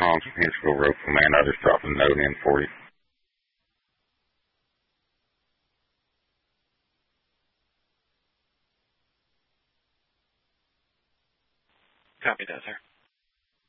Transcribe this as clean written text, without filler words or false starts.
Collins from Hinsville Road, Command. I just dropped a note in for you. Copy that, sir.